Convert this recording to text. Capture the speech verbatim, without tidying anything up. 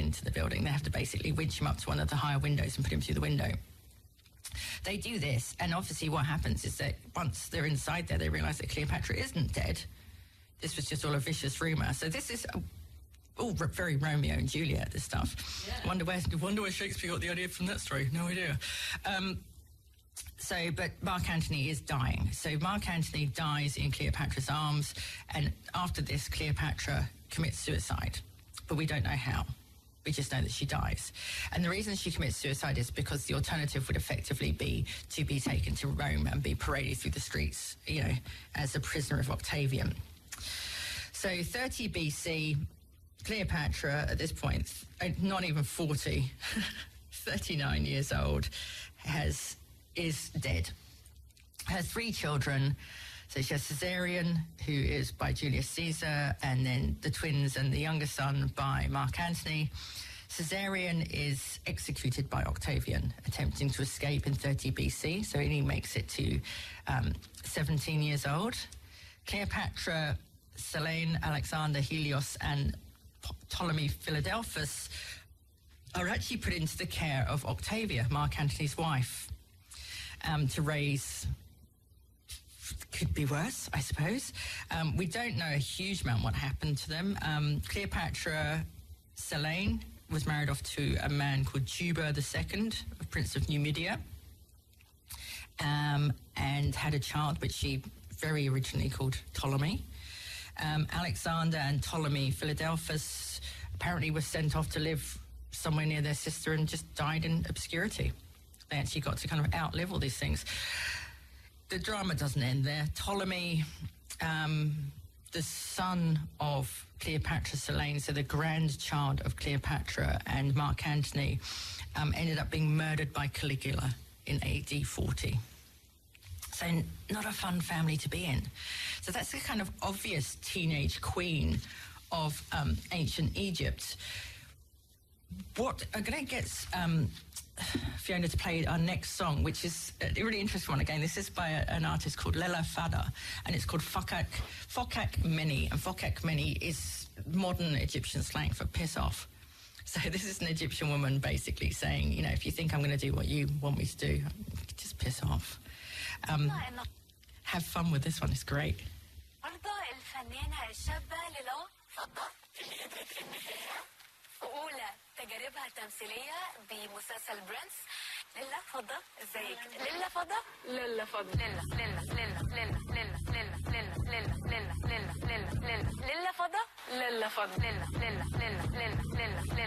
into the building. They have to basically winch him up to one of the higher windows and put him through the window. They do this, and obviously what happens is that once they're inside there, they realise that Cleopatra isn't dead. This was just all a vicious rumour. So this is all very Romeo and Juliet, this stuff. Yeah. Wonder where, wonder where Shakespeare got the idea from that story. No idea. Um, so, but Mark Antony is dying. So Mark Antony dies in Cleopatra's arms, and after this, Cleopatra commits suicide. But we don't know how. We just know that she dies. And the reason she commits suicide is because the alternative would effectively be to be taken to Rome and be paraded through the streets, you know, as a prisoner of Octavian. So thirty B C, Cleopatra at this point, not even forty, thirty-nine years old, has is dead. Her three children, so she has Caesarion, who is by Julius Caesar, and then the twins and the younger son by Mark Antony. Caesarion is executed by Octavian, attempting to escape in thirty B C, so he makes it to um, seventeen years old. Cleopatra, Selene, Alexander, Helios, and Ptolemy Philadelphus are actually put into the care of Octavia, Mark Antony's wife, um, to raise... Could be worse, I suppose. Um, we don't know a huge amount what happened to them. Um, Cleopatra Selene was married off to a man called Juba the Second, a prince of Numidia, um, and had a child which she very originally called Ptolemy. Um, Alexander and Ptolemy Philadelphus apparently were sent off to live somewhere near their sister and just died in obscurity. They actually got to kind of outlive all these things. The drama doesn't end there. Ptolemy, um, the son of Cleopatra Selene, so the grandchild of Cleopatra and Mark Antony, um, ended up being murdered by Caligula in A D forty. So not a fun family to be in. So that's the kind of obvious teenage queen of um, ancient Egypt. What I'm going to get um, Fiona to play our next song, which is a really interesting one. Again, this is by a, an artist called Lella Fada, and it's called Fokak, Fokak Meni. And Fokak Meni is modern Egyptian slang for piss off. So this is an Egyptian woman basically saying, you know, if you think I'm going to do what you want me to do, just piss off. Um, have fun with this one, it's great. أولى تجاربها التمثيلية بمسلسل برنس. ليلى فضة ازيك؟ ليلى فضة؟ ليلى فضة ليلى ليلى ليلى ليلى ليلى ليلى ليلى ليلى ليلى ليلى ليلى ليلى ليلى فضة ليلى فضة ليلى ليلى ليلى ليلى ليلى ليلى